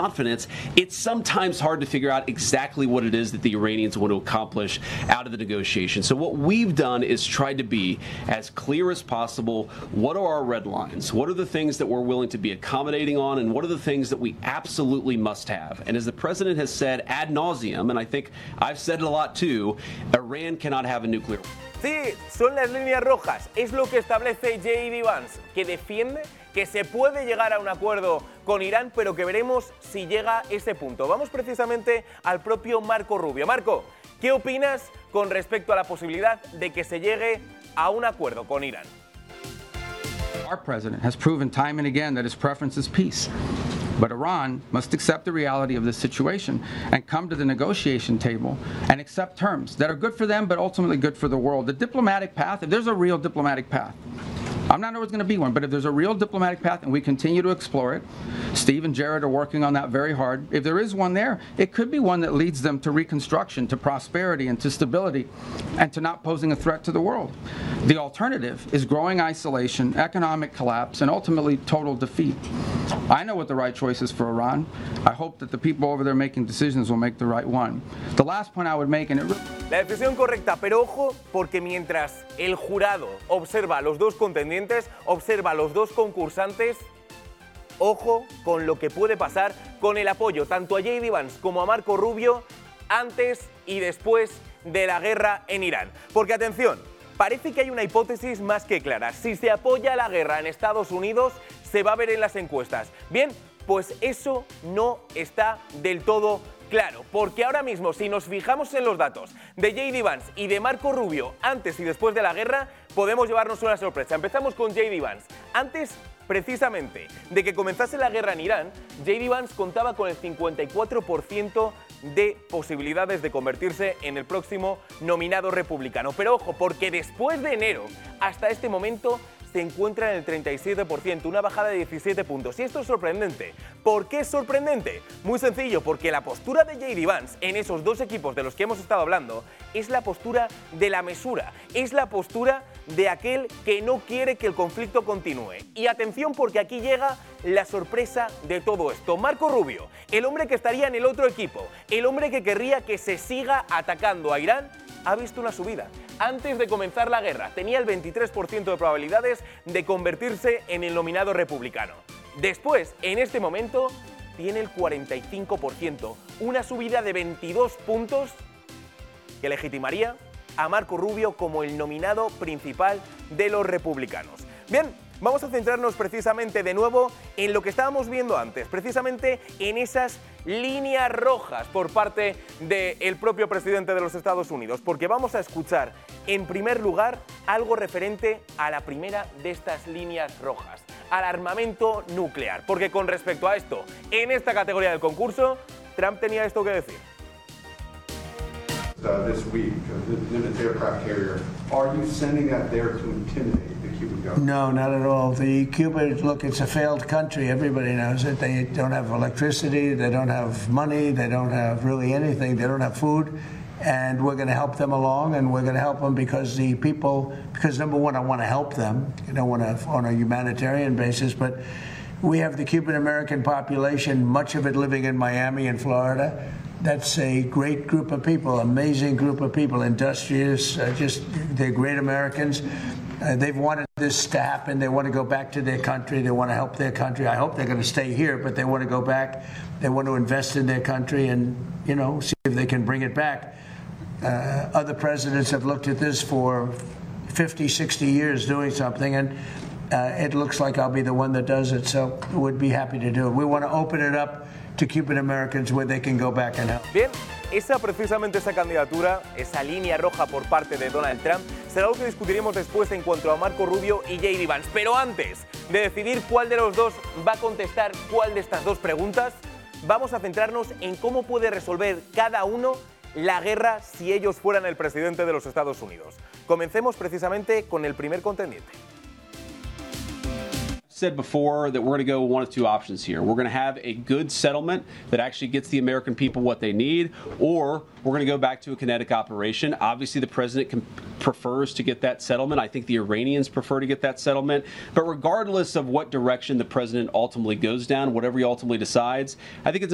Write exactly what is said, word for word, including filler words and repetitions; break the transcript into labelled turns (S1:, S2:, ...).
S1: confidence, it's sometimes hard to figure out exactly what it is that the Iranians want to accomplish out of the negotiation. So what we've done is tried to be as clear as possible. What are our red lines? What are the things that we're willing to be accommodating on, and what are the things that we absolutely must have? And as the president has said ad nauseum, and I think I've said it a lot too, Iran cannot have a nuclear.
S2: Sí, son las líneas rojas. Es lo que establece J D Vance, que defiende que se puede llegar a un acuerdo con Irán, pero que veremos si llega ese punto. Vamos precisamente al propio Marco Rubio. Marco, ¿qué opinas con respecto a la posibilidad de que se llegue a un acuerdo con Irán?
S3: Our president has proven time and again that his preference is peace. But Iran must accept the reality of this situation and come to the negotiation table and accept terms that are good for them, but ultimately good for the world. The diplomatic path, if there's a real diplomatic path, I'm not sure there's going to be one, but if there's a real diplomatic path and we continue to explore it, Steve and Jared are working on that very hard. If there is one there, it could be one that leads them to reconstruction, to prosperity, and to stability, and to not posing a threat to the world. The alternative is growing isolation, economic collapse, and ultimately total defeat. I know what the right choice is for Iran. I hope that the people over there making decisions will make the right one. The last point I would make, and it really...
S2: La decisión correcta, pero ojo, porque mientras el jurado observa a los dos contendientes, observa a los dos concursantes, ojo con lo que puede pasar con el apoyo tanto a J D Vance como a Marco Rubio antes y después de la guerra en Irán. Porque atención, parece que hay una hipótesis más que clara. Si se apoya la guerra en Estados Unidos, se va a ver en las encuestas. Bien, pues eso no está del todo claro, porque ahora mismo, si nos fijamos en los datos de J D Vance y de Marco Rubio antes y después de la guerra, podemos llevarnos una sorpresa. Empezamos con J D Vance. Antes, precisamente, de que comenzase la guerra en Irán, J D Vance contaba con el cincuenta y cuatro por ciento de posibilidades de convertirse en el próximo nominado republicano. Pero ojo, porque después de enero hasta este momento se encuentra en el treinta y siete por ciento, una bajada de diecisiete puntos. Y esto es sorprendente. ¿Por qué es sorprendente? Muy sencillo, porque la postura de J D Vance en esos dos equipos de los que hemos estado hablando es la postura de la mesura, es la postura de aquel que no quiere que el conflicto continúe. Y atención, porque aquí llega la sorpresa de todo esto. Marco Rubio, el hombre que estaría en el otro equipo, el hombre que querría que se siga atacando a Irán, ha visto una subida. Antes de comenzar la guerra tenía el veintitrés por ciento de probabilidades de convertirse en el nominado republicano. Después, en este momento, tiene el cuarenta y cinco por ciento, una subida de veintidós puntos que legitimaría a Marco Rubio como el nominado principal de los republicanos. Bien, vamos a centrarnos precisamente de nuevo en lo que estábamos viendo antes, precisamente en esas líneas rojas por parte del propio presidente de los Estados Unidos, porque vamos a escuchar en primer lugar algo referente a la primera de estas líneas rojas, al armamento nuclear, porque con respecto a esto, en esta categoría del concurso, Trump tenía esto que decir.
S4: Uh, this week, uh, the Nimitz aircraft carrier, are you sending that there to intimidate the Cuban government?
S5: No, not at all. The Cuba, look, it's a failed country. Everybody knows it. They don't have electricity. They don't have money. They don't have really anything. They don't have food. And we're going to help them along, and we're going to help them because the people, because number one, I want to help them. I don't want to on a humanitarian basis, but we have the Cuban American population, much of it living in Miami and Florida. That's a great group of people, amazing group of people, industrious, uh, just they're great Americans. Uh, they've wanted this to happen. They want to go back to their country. They want to help their country. I hope they're going to stay here, but they want to go back. They want to invest in their country and, you know, see if they can bring it back. Uh, other presidents have looked at this for fifty, sixty years doing something, and uh, it looks like I'll be the one that does it, so we'd be happy to do it. We want to open it up to Cuban Americans where they can go back and help.
S2: Bien, esa precisamente esa candidatura, esa línea roja por parte de Donald Trump, será algo que discutiremos después en cuanto a Marco Rubio y J D Vance. Pero antes de decidir cuál de los dos va a contestar cuál de estas dos preguntas, vamos a centrarnos en cómo puede resolver cada uno la guerra si ellos fueran el presidente de los Estados Unidos. Comencemos precisamente con el primer contendiente.
S1: Said before that we're going to go one of two options here. We're going to have a good settlement that actually gets the American people what they need, or we're going to go back to a kinetic operation. Obviously, the president can, prefers to get that settlement. I think the Iranians prefer to get that settlement. But regardless of what direction the president ultimately goes down, whatever he ultimately decides, I think it's